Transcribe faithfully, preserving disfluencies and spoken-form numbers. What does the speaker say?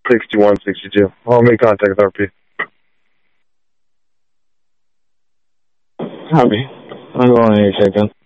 sixty-one, sixty-two. I'll make contact with R P. Copy. I'm going on your check-in.